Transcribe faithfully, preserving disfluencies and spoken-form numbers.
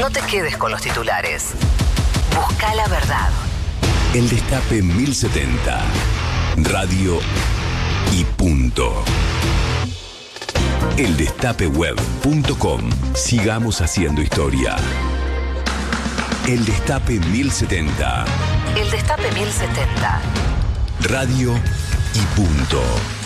No te quedes con los titulares. Busca la verdad. El Destape mil setenta. Radio y punto. el destape web punto com. Sigamos haciendo historia. El Destape mil setenta. El Destape mil setenta. Radio y punto.